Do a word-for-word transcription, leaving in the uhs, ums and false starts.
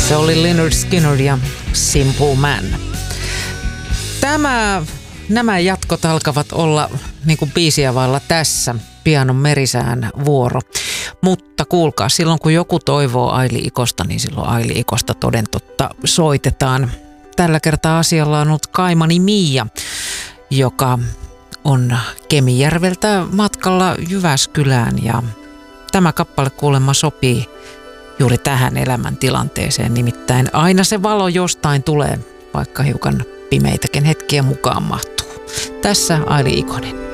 Se oli Lynyrd Skynyrd ja Simple Man. Tämä, nämä jatkot alkavat olla niin kuin biisiä vailla tässä. Pian on Merisään vuoro. Mutta kuulkaa, silloin kun joku toivoo Aili Ikosta, niin silloin Aili Ikosta toden totta soitetaan. Tällä kertaa asialla on ollut kaimani Miia, joka on Kemijärveltä matkalla Jyväskylään. Ja tämä kappale kuulemma sopii juuri tähän elämäntilanteeseen. Nimittäin aina se valo jostain tulee, vaikka hiukan pimeitäkin hetkiä mukaan mahtuu. Tässä Aili Ikonen.